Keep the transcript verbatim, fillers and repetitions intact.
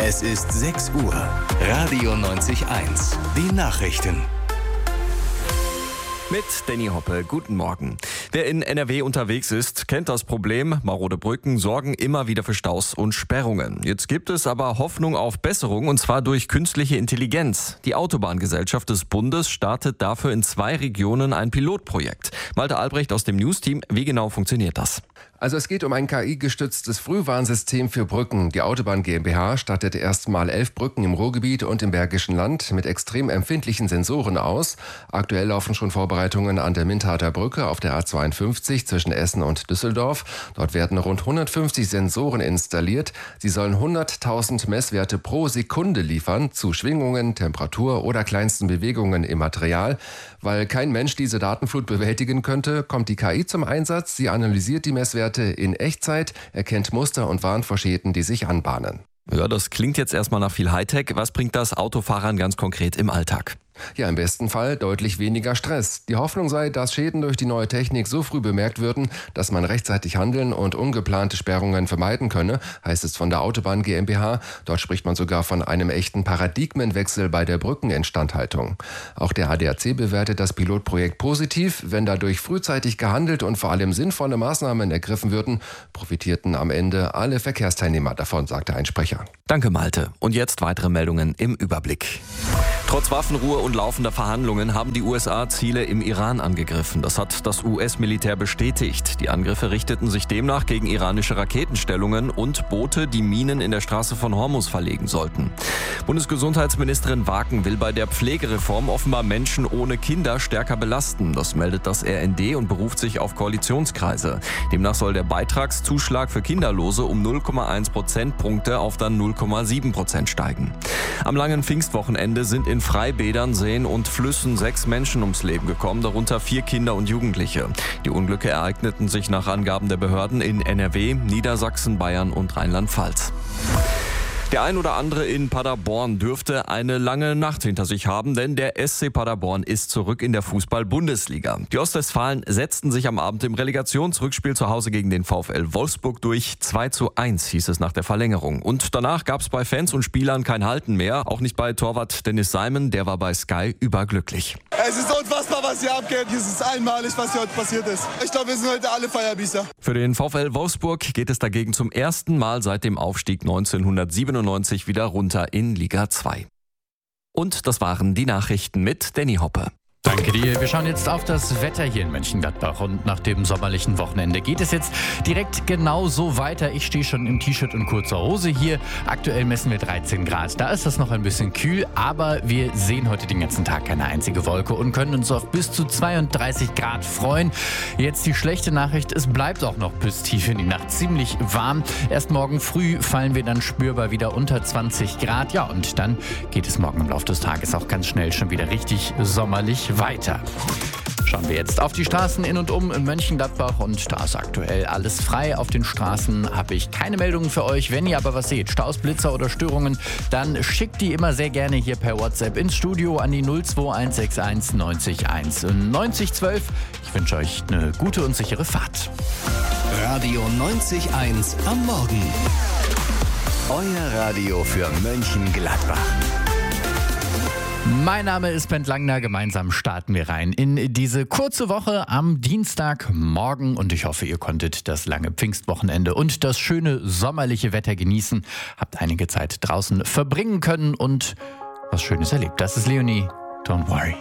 Es ist sechs Uhr. Radio neunzig eins. Die Nachrichten. Mit Danny Hoppe, guten Morgen. Wer in N R W unterwegs ist, kennt das Problem. Marode Brücken sorgen immer wieder für Staus und Sperrungen. Jetzt gibt es aber Hoffnung auf Besserung, und zwar durch künstliche Intelligenz. Die Autobahngesellschaft des Bundes startet dafür in zwei Regionen ein Pilotprojekt. Malte Albrecht aus dem News-Team, wie genau funktioniert das? Also es geht um ein K I-gestütztes Frühwarnsystem für Brücken. Die Autobahn GmbH stattet erstmal elf Brücken im Ruhrgebiet und im Bergischen Land mit extrem empfindlichen Sensoren aus. Aktuell laufen schon Vorbereitungen an der Mintarter Brücke auf der A zweiundfünfzig zwischen Essen und Düsseldorf. Dort werden rund hundertfünfzig Sensoren installiert. Sie sollen hunderttausend Messwerte pro Sekunde liefern zu Schwingungen, Temperatur oder kleinsten Bewegungen im Material. Weil kein Mensch diese Datenflut bewältigen könnte, kommt die K I zum Einsatz. Sie analysiert die Messwerte in Echtzeit, erkennt Muster und warnt vor Schäden, die sich anbahnen. Ja, das klingt jetzt erstmal nach viel Hightech. Was bringt das Autofahrern ganz konkret im Alltag? Ja, im besten Fall deutlich weniger Stress. Die Hoffnung sei, dass Schäden durch die neue Technik so früh bemerkt würden, dass man rechtzeitig handeln und ungeplante Sperrungen vermeiden könne, heißt es von der Autobahn GmbH. Dort spricht man sogar von einem echten Paradigmenwechsel bei der Brückeninstandhaltung. Auch der A D A C bewertet das Pilotprojekt positiv. Wenn dadurch frühzeitig gehandelt und vor allem sinnvolle Maßnahmen ergriffen würden, profitierten am Ende alle Verkehrsteilnehmer davon, sagte ein Sprecher. Danke, Malte. Und jetzt weitere Meldungen im Überblick. Trotz Waffenruhe und laufender Verhandlungen haben die U S A Ziele im Iran angegriffen. Das hat das U S-Militär bestätigt. Die Angriffe richteten sich demnach gegen iranische Raketenstellungen und Boote, die Minen in der Straße von Hormuz verlegen sollten. Bundesgesundheitsministerin Waken will bei der Pflegereform offenbar Menschen ohne Kinder stärker belasten. Das meldet das R N D und beruft sich auf Koalitionskreise. Demnach soll der Beitragszuschlag für Kinderlose um null Komma eins Prozentpunkte auf dann null Komma sieben Prozent steigen. Am langen Pfingstwochenende sind in Freibädern, Seen und Flüssen sechs Menschen ums Leben gekommen, darunter vier Kinder und Jugendliche. Die Unglücke ereigneten sich nach Angaben der Behörden in N R W, Niedersachsen, Bayern und Rheinland-Pfalz. Der ein oder andere in Paderborn dürfte eine lange Nacht hinter sich haben, denn der S C Paderborn ist zurück in der Fußball-Bundesliga. Die Ostwestfalen setzten sich am Abend im Relegationsrückspiel zu Hause gegen den VfL Wolfsburg durch. zwei zu eins hieß es nach der Verlängerung. Und danach gab es bei Fans und Spielern kein Halten mehr, auch nicht bei Torwart Dennis Simon, der war bei Sky überglücklich. Es ist unfassbar, was hier abgeht. Es ist einmalig, was hier heute passiert ist. Ich glaube, wir sind heute alle Feierbiester. Für den VfL Wolfsburg geht es dagegen zum ersten Mal seit dem Aufstieg neunzehnhundertsiebenundneunzig wieder runter in Liga zwei. Und das waren die Nachrichten mit Danny Hoppe. Danke dir. Wir schauen jetzt auf das Wetter hier in Mönchengladbach und nach dem sommerlichen Wochenende geht es jetzt direkt genau so weiter. Ich stehe schon im T-Shirt und kurzer Hose hier. Aktuell messen wir dreizehn Grad. Da ist das noch ein bisschen kühl, aber wir sehen heute den ganzen Tag keine einzige Wolke und können uns auf bis zu zweiunddreißig Grad freuen. Jetzt die schlechte Nachricht, es bleibt auch noch bis tief in die Nacht ziemlich warm. Erst morgen früh fallen wir dann spürbar wieder unter zwanzig Grad. Ja, und dann geht es morgen im Laufe des Tages auch ganz schnell schon wieder richtig sommerlich weiter. Schauen wir jetzt auf die Straßen in und um Mönchengladbach und da ist aktuell alles frei. Auf den Straßen habe ich keine Meldungen für euch. Wenn ihr aber was seht, Staus, Blitzer oder Störungen, dann schickt die immer sehr gerne hier per WhatsApp ins Studio an die null zwei eins sechs eins neunzig eins neunzig zwölf. Ich wünsche euch eine gute und sichere Fahrt. Radio neunzig eins am Morgen. Euer Radio für Mönchengladbach. Mein Name ist Bent Langner, gemeinsam starten wir rein in diese kurze Woche am Dienstagmorgen und ich hoffe, ihr konntet das lange Pfingstwochenende und das schöne sommerliche Wetter genießen, habt einige Zeit draußen verbringen können und was Schönes erlebt. Das ist Leonie, don't worry.